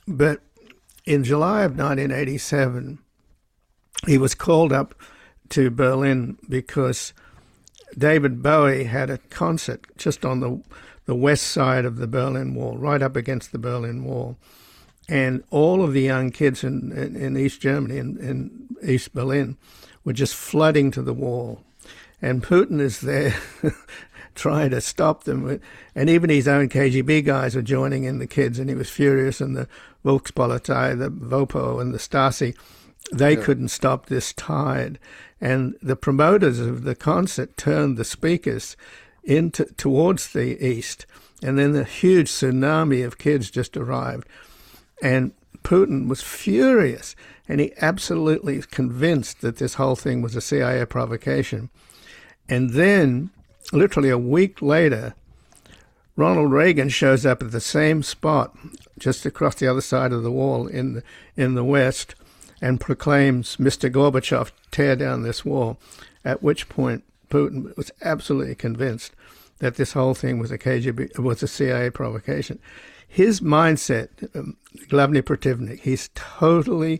But in July of 1987, he was called up to Berlin because David Bowie had a concert just on the west side of the Berlin Wall, right up against the Berlin Wall. And all of the young kids in East Germany, in East Berlin, were just flooding to the wall. And Putin is there trying to stop them. And even his own KGB guys were joining in the kids, and he was furious. And the Volkspolizei, the Vopo, and the Stasi, they Yeah. couldn't stop this tide. And the promoters of the concert turned the speakers towards the east. And then a huge tsunami of kids just arrived. And Putin was furious, and he absolutely convinced that this whole thing was a CIA provocation. And then, literally a week later, Ronald Reagan shows up at the same spot, just across the other side of the wall in the West, and proclaims, "Mr. Gorbachev, tear down this wall." At which point, Putin was absolutely convinced that this whole thing was a CIA provocation. His mindset, Glavny Protivnik, he's totally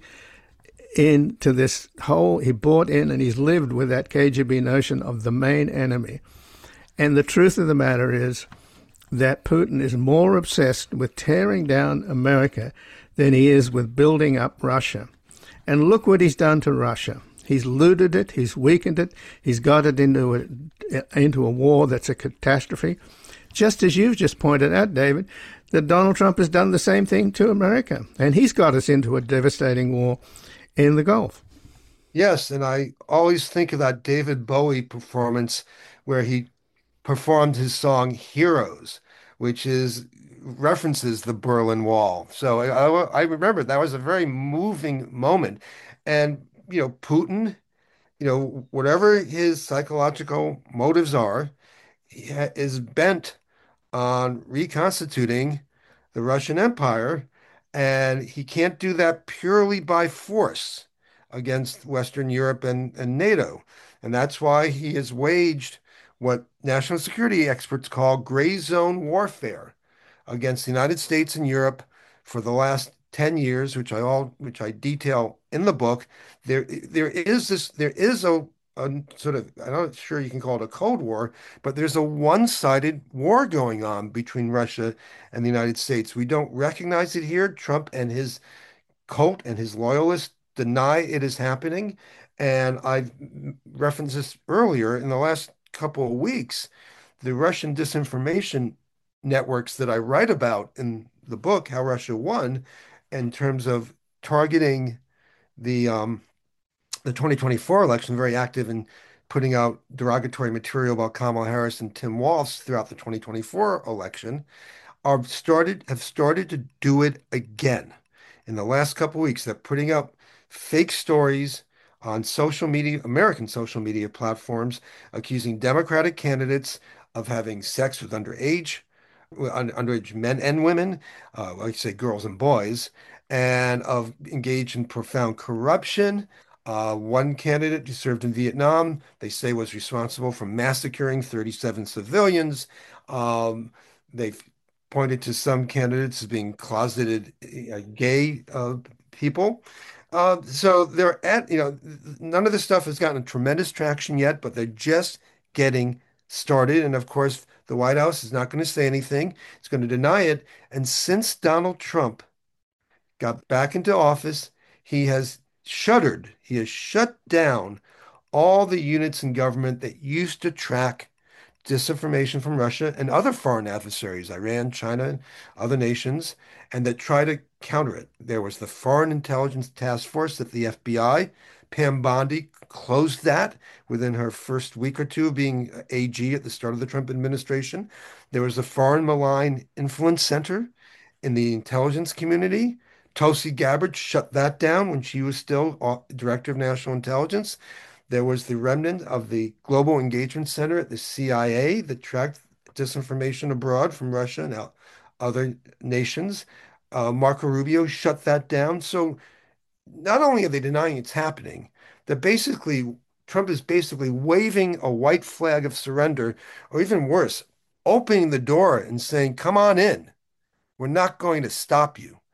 into this whole, he bought in and he's lived with that KGB notion of the main enemy. And the truth of the matter is that Putin is more obsessed with tearing down America than he is with building up Russia. And look what he's done to Russia. He's looted it, he's weakened it, he's got it into a war that's a catastrophe. Just as you've just pointed out, David, that Donald Trump has done the same thing to America. And he's got us into a devastating war in the Gulf. Yes, and I always think of that David Bowie performance where he performed his song Heroes, which is references the Berlin Wall. So I remember that was a very moving moment. And, Putin, whatever his psychological motives are, is bent on reconstituting the Russian Empire, and he can't do that purely by force against Western Europe and NATO. And that's why he has waged what national security experts call gray zone warfare against the United States and Europe for the last 10 years, which I detail in the book. There is a sort of, I'm not sure you can call it a Cold War, but there's a one-sided war going on between Russia and the United States. We don't recognize it here. Trump and his cult and his loyalists deny it is happening. And I've referenced this earlier in the last couple of weeks. The Russian disinformation networks that I write about in the book, How Russia Won, in terms of targeting the um, the 2024 election, very active in putting out derogatory material about Kamala Harris and Tim Walz throughout the 2024 election, have started to do it again in the last couple of weeks. They're putting up fake stories on social media, American social media platforms, accusing Democratic candidates of having sex with underage men and women, like I say, girls and boys, and of engaged in profound corruption. One candidate who served in Vietnam, they say was responsible for massacring 37 civilians. They've pointed to some candidates as being closeted gay people. So they're none of this stuff has gotten tremendous traction yet, but they're just getting started. And of course, the White House is not going to say anything. It's going to deny it. And since Donald Trump got back into office, he has he has shut down all the units in government that used to track disinformation from Russia and other foreign adversaries, Iran, China, and other nations, and that try to counter it. There was the Foreign Intelligence Task Force at the FBI. Pam Bondi closed that within her first week or two of being AG at the start of the Trump administration. There was the Foreign Malign Influence Center in the intelligence community. Tulsi Gabbard shut that down when she was still Director of National Intelligence. There was the remnant of the Global Engagement Center at the CIA that tracked disinformation abroad from Russia and other nations. Marco Rubio shut that down. So not only are they denying it's happening, they're basically, Trump is basically waving a white flag of surrender, or even worse, opening the door and saying, come on in. We're not going to stop you.